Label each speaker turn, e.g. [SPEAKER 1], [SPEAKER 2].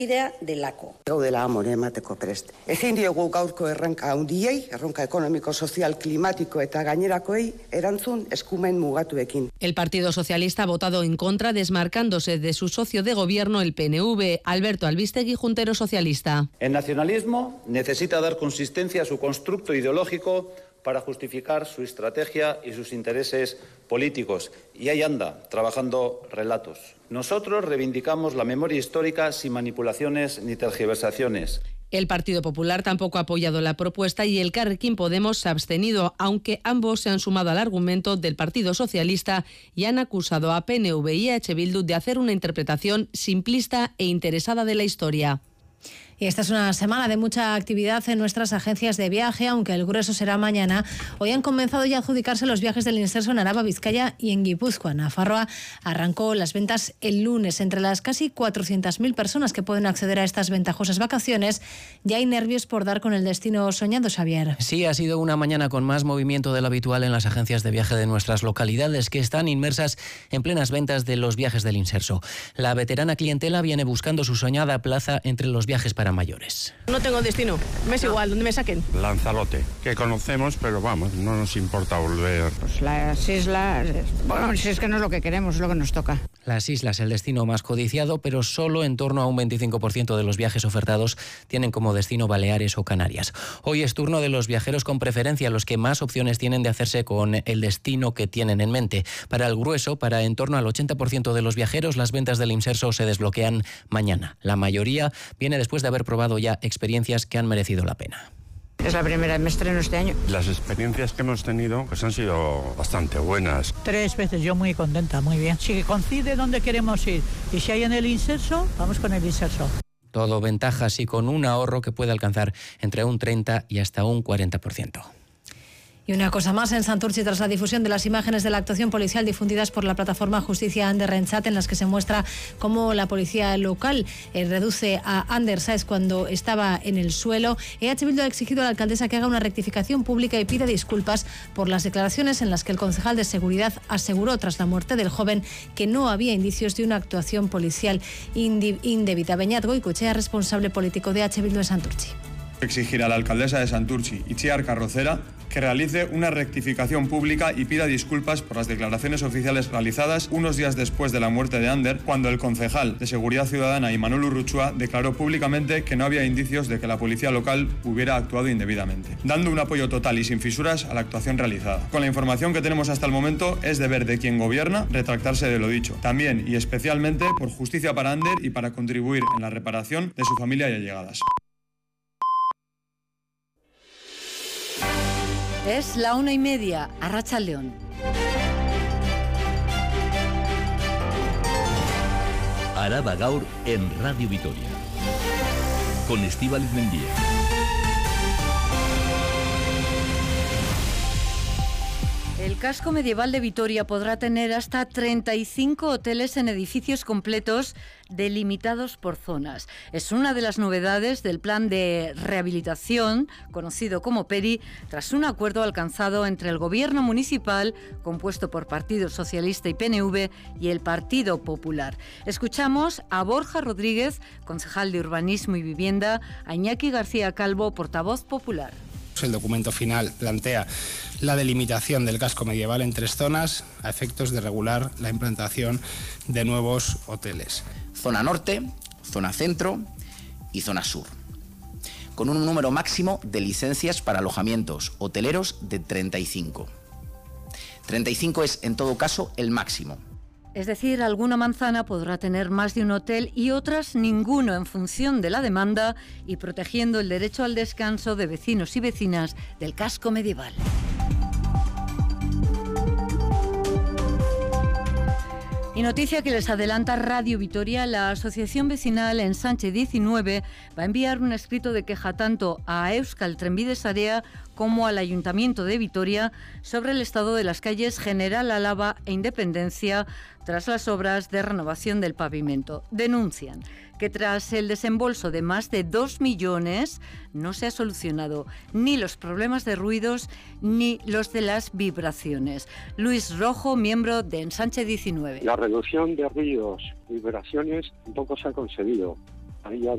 [SPEAKER 1] idea delako.
[SPEAKER 2] Gaudela amore emateko prest. Ezin diogu gaurko erronka handiei, erronka ekonomiko, sozial, klimatiko eta gainerakoei erantzun eskumen mugatuekin.
[SPEAKER 3] El Partido Socialista ha votado en contra, desmarcándose de su socio de gobierno, el PNV, Alberto Albistegui, juntero socialista.
[SPEAKER 4] El nacionalismo necesita dar consistencia a su constructo ideológico para justificar su estrategia y sus intereses políticos. Y ahí anda, trabajando relatos. Nosotros reivindicamos la memoria histórica sin manipulaciones ni tergiversaciones.
[SPEAKER 3] El Partido Popular tampoco ha apoyado la propuesta y Elkarrekin Podemos se ha abstenido, aunque ambos se han sumado al argumento del Partido Socialista y han acusado a PNV y EH Bildu de hacer una interpretación simplista e interesada de la historia.
[SPEAKER 5] Y esta es una semana de mucha actividad en nuestras agencias de viaje, aunque el grueso será mañana. Hoy han comenzado ya a adjudicarse los viajes del Inserso en Araba, Vizcaya y en Guipúzcoa. Nafarroa arrancó las ventas el lunes. Entre las casi 400.000 personas que pueden acceder a estas ventajosas vacaciones, ya hay nervios por dar con el destino soñado, Xavier.
[SPEAKER 6] Sí, ha sido una mañana con más movimiento del habitual en las agencias de viaje de nuestras localidades, que están inmersas en plenas ventas de los viajes del Inserso. La veterana clientela viene buscando su soñada plaza entre los viajes para mayores.
[SPEAKER 7] No tengo destino, me es igual, donde me saquen.
[SPEAKER 8] Lanzarote, que conocemos, pero vamos, no nos importa volver.
[SPEAKER 9] Pues las islas, bueno, si es que no es lo que queremos, es lo que nos toca.
[SPEAKER 6] Las islas, el destino más codiciado, pero solo en torno a un 25% de los viajes ofertados tienen como destino Baleares o Canarias. Hoy es turno de los viajeros con preferencia, los que más opciones tienen de hacerse con el destino que tienen en mente. Para el grueso, para en torno al 80% de los viajeros, las ventas del Inserso se desbloquean mañana. La mayoría viene después de haber probado ya experiencias que han merecido la pena.
[SPEAKER 9] Es la primera vez que me estreno este año.
[SPEAKER 8] Las experiencias que hemos tenido pues han sido bastante buenas.
[SPEAKER 10] 3 veces, yo muy contenta, muy bien. Si coincide dónde queremos ir y si hay en el Inserso, vamos con el Inserso.
[SPEAKER 6] Todo ventajas y con un ahorro que puede alcanzar entre un 30 y hasta un 40%.
[SPEAKER 5] Y una cosa más, en Santurtzi, tras la difusión de las imágenes de la actuación policial difundidas por la plataforma Justicia Ander Rentzat, en las que se muestra cómo la policía local reduce a Ander Sáez cuando estaba en el suelo, EH Bildu ha exigido a la alcaldesa que haga una rectificación pública y pida disculpas por las declaraciones en las que el concejal de seguridad aseguró tras la muerte del joven que no había indicios de una actuación policial indebida. Beñat Goicoechea, responsable político de EH Bildu en Santurtzi.
[SPEAKER 11] Exigir a la alcaldesa de Santurtzi, Itziar Carrocera, que realice una rectificación pública y pida disculpas por las declaraciones oficiales realizadas unos días después de la muerte de Ander, cuando el concejal de Seguridad Ciudadana, Imanol Urruchua, declaró públicamente que no había indicios de que la policía local hubiera actuado indebidamente, dando un apoyo total y sin fisuras a la actuación realizada. Con la información que tenemos hasta el momento, es deber de quien gobierna retractarse de lo dicho, también y especialmente por justicia para Ander y para contribuir en la reparación de su familia y allegadas.
[SPEAKER 12] Es la 1:30, Arratsaldeon.
[SPEAKER 13] Araba Gaur en Radio Vitoria. Con Estíbaliz Mendía.
[SPEAKER 12] El casco medieval de Vitoria podrá tener hasta 35 hoteles en edificios completos delimitados por zonas. Es una de las novedades del plan de rehabilitación, conocido como PERI, tras un acuerdo alcanzado entre el Gobierno municipal, compuesto por Partido Socialista y PNV, y el Partido Popular. Escuchamos a Borja Rodríguez, concejal de Urbanismo y Vivienda, a Iñaki García Calvo, portavoz popular.
[SPEAKER 14] El documento final plantea la delimitación del casco medieval en 3 zonas a efectos de regular la implantación de nuevos hoteles.
[SPEAKER 15] Zona norte, zona centro y zona sur, con un número máximo de licencias para alojamientos hoteleros de 35. 35 es, en todo caso, el máximo.
[SPEAKER 12] Es decir, alguna manzana podrá tener más de un hotel y otras ninguno, en función de la demanda y protegiendo el derecho al descanso de vecinos y vecinas del casco medieval. Y noticia que les adelanta Radio Vitoria: la Asociación Vecinal en Sánchez 19 va a enviar un escrito de queja tanto a Euskal Trenbide Sarea como al Ayuntamiento de Vitoria sobre el estado de las calles General Álava e Independencia tras las obras de renovación del pavimento. Denuncian que tras el desembolso de más de 2 millones no se ha solucionado ni los problemas de ruidos ni los de las vibraciones. Luis Rojo, miembro de Ensanche 19.
[SPEAKER 16] La reducción de ruidos y vibraciones tampoco se ha conseguido. A día